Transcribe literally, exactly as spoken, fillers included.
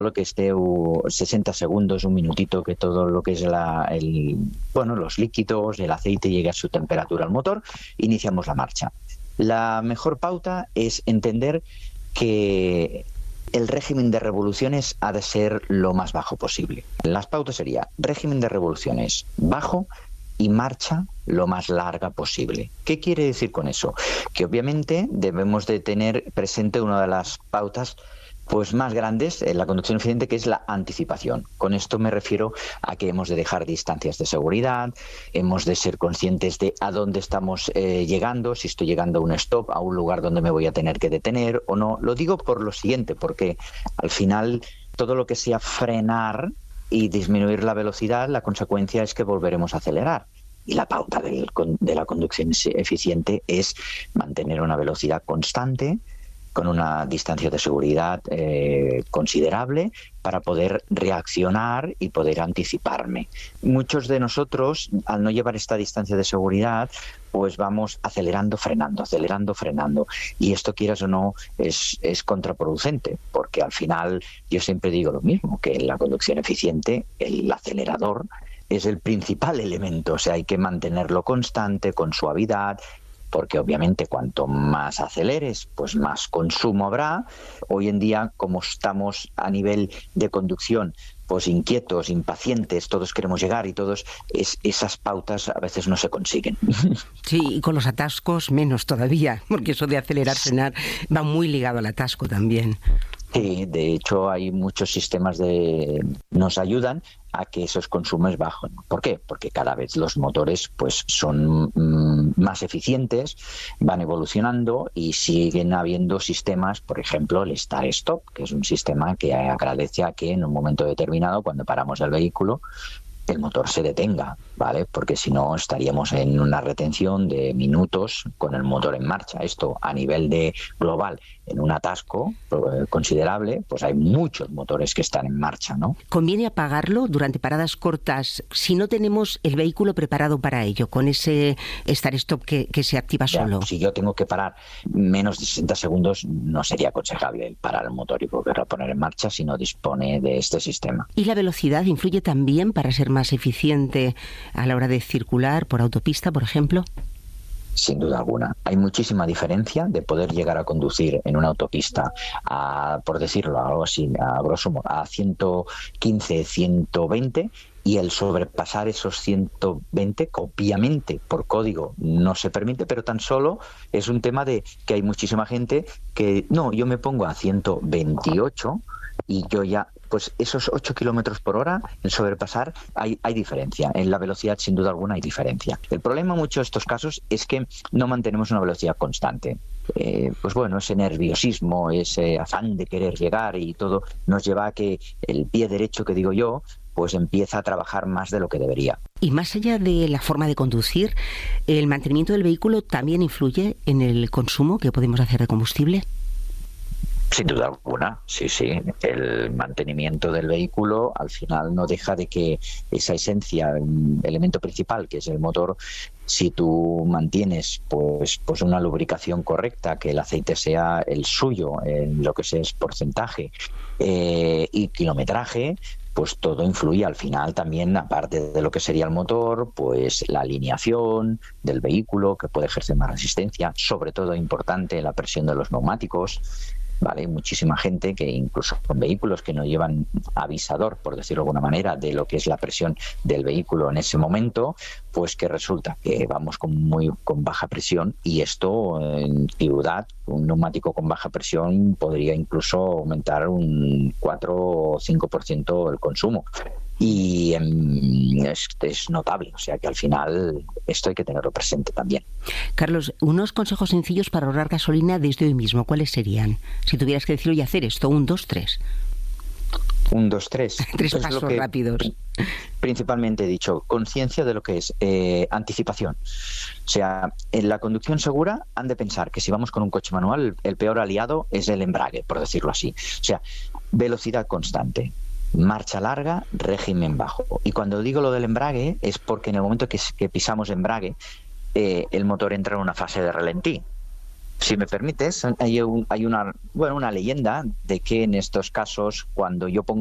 lo que esté uh, sesenta segundos, un minutito, que todo lo que es la, el, bueno, los líquidos, el aceite llegue a su temperatura al motor, iniciamos la marcha. La mejor pauta es entender que el régimen de revoluciones ha de ser lo más bajo posible. Las pautas serían régimen de revoluciones bajo y marcha lo más larga posible. ¿Qué quiere decir con eso? Que obviamente debemos de tener presente una de las pautas pues más grandes en la conducción eficiente, que es la anticipación. Con esto me refiero a que hemos de dejar distancias de seguridad, hemos de ser conscientes de a dónde estamos eh, llegando, si estoy llegando a un stop, a un lugar donde me voy a tener que detener o no. Lo digo por lo siguiente, porque al final todo lo que sea frenar y disminuir la velocidad, la consecuencia es que volveremos a acelerar. Y la pauta del, de la conducción eficiente es mantener una velocidad constante, con una distancia de seguridad eh, considerable, para poder reaccionar y poder anticiparme. Muchos de nosotros, al no llevar esta distancia de seguridad, pues vamos acelerando, frenando, acelerando, frenando. Y esto, quieras o no, es, es contraproducente, porque al final yo siempre digo lo mismo, que en la conducción eficiente el acelerador es el principal elemento. O sea, hay que mantenerlo constante, con suavidad, porque obviamente cuanto más aceleres, pues más consumo habrá. Hoy en día, como estamos a nivel de conducción, pues inquietos, impacientes, todos queremos llegar y todos, es, esas pautas a veces no se consiguen. Sí, y con los atascos menos todavía, porque eso de acelerar, frenar, va muy ligado al atasco también. Sí, de hecho hay muchos sistemas de nos ayudan a que esos consumos bajen. ¿Por qué? Porque cada vez los motores pues son mm, más eficientes, van evolucionando y siguen habiendo sistemas, por ejemplo el Start-Stop, que es un sistema que agradece a que en un momento determinado, cuando paramos el vehículo, el motor se detenga, ¿vale? Porque si no estaríamos en una retención de minutos con el motor en marcha. Esto a nivel de global, en un atasco eh, considerable, pues hay muchos motores que están en marcha, ¿no? ¿Conviene apagarlo durante paradas cortas si no tenemos el vehículo preparado para ello, con ese start-stop que, que se activa Ya, solo? Si yo tengo que parar menos de sesenta segundos, no sería aconsejable parar el motor y volverlo a poner en marcha si no dispone de este sistema. ¿Y la velocidad influye también para ser más eficiente a la hora de circular por autopista, por ejemplo? Sin duda alguna. Hay muchísima diferencia de poder llegar a conducir en una autopista a, por decirlo algo así, a grosso modo, a ciento quince, ciento veinte, y el sobrepasar esos ciento veinte, que obviamente por código no se permite, pero tan solo es un tema de que hay muchísima gente que, no, yo me pongo a ciento veintiocho y yo ya, pues esos ocho kilómetros por hora, en sobrepasar, hay, hay diferencia. En la velocidad, sin duda alguna, hay diferencia. El problema en muchos de estos casos es que no mantenemos una velocidad constante. Eh, pues bueno, ese nerviosismo, ese afán de querer llegar y todo, nos lleva a que el pie derecho, que digo yo, pues empieza a trabajar más de lo que debería. Y más allá de la forma de conducir, ¿el mantenimiento del vehículo también influye en el consumo que podemos hacer de combustible? Sin duda alguna, sí, sí. El mantenimiento del vehículo al final no deja de que esa esencia, el elemento principal, que es el motor, si tú mantienes pues, pues una lubricación correcta, que el aceite sea el suyo, en lo que sea es porcentaje eh, y kilometraje, pues todo influye al final también, aparte de lo que sería el motor, pues la alineación del vehículo, que puede ejercer más resistencia, sobre todo importante la presión de los neumáticos. Vale, muchísima gente que incluso con vehículos que no llevan avisador, por decirlo de alguna manera, de lo que es la presión del vehículo en ese momento, pues que resulta que vamos con muy con baja presión, y esto en ciudad, un neumático con baja presión podría incluso aumentar un cuatro o cinco por ciento el consumo. Y um, es, es notable, o sea que al final esto hay que tenerlo presente también. Carlos, unos consejos sencillos para ahorrar gasolina desde hoy mismo, ¿cuáles serían? Si tuvieras que decirlo y hacer esto, un, dos, tres. Un, dos, tres. Tres es pasos rápidos. Principalmente he dicho, conciencia de lo que es eh, anticipación. O sea, en la conducción segura han de pensar que si vamos con un coche manual, el, el peor aliado es el embrague, por decirlo así. O sea, velocidad constante. Marcha larga, régimen bajo. Y cuando digo lo del embrague es porque en el momento que, que pisamos embrague, eh, el motor entra en una fase de ralentí. Si me permites, hay, un, hay una, bueno, una leyenda de que en estos casos, cuando yo pongo